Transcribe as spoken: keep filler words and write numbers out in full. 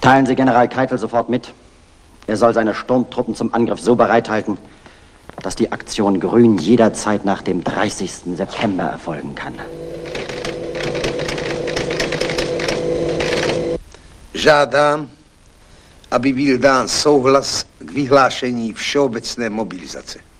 Teilen Sie General Keitel sofort mit. Er soll seine Sturmtruppen zum Angriff so bereithalten, dass die Aktion Grün jederzeit nach dem dreißigsten September erfolgen kann. Žádám, aby byl dán souhlas k vyhlášení všeobecné mobilizace.